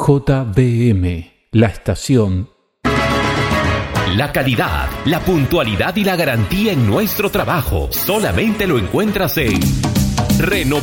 JBM, la estación. La calidad, la puntualidad y la garantía en nuestro trabajo solamente lo encuentras en Renovación